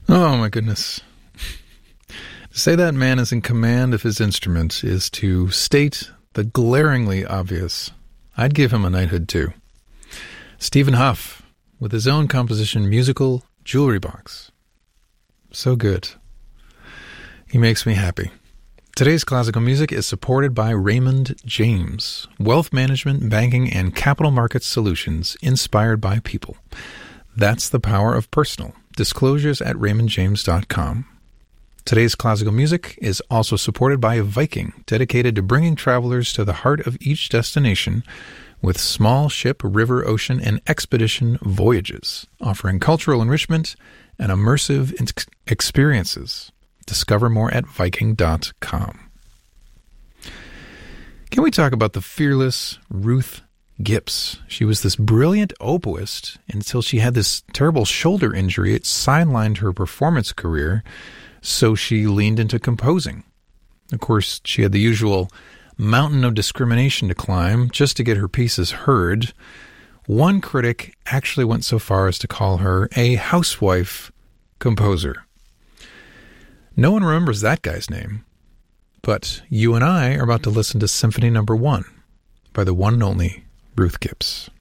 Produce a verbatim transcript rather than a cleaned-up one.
Oh, my goodness. To say that man is in command of his instrument is to state the glaringly obvious. I'd give him a knighthood, too. Stephen Huff, with his own composition Musical Jewelry Box. So good. He makes me happy. Today's classical music is supported by Raymond James, wealth management, banking, and capital markets solutions inspired by people. That's the power of personal. Disclosures at raymond james dot com. Today's classical music is also supported by Viking, dedicated to bringing travelers to the heart of each destination with small ship, river, ocean, and expedition voyages, offering cultural enrichment and immersive ex- experiences. Discover more at viking dot com. Can we talk about the fearless Ruth Gibbs? She was this brilliant oboist until she had this terrible shoulder injury. It sidelined her performance career, so she leaned into composing. Of course, she had the usual mountain of discrimination to climb just to get her pieces heard. One critic actually went so far as to call her a housewife composer. No one remembers that guy's name, but you and I are about to listen to Symphony Number One by the one and only Ruth Gibbs.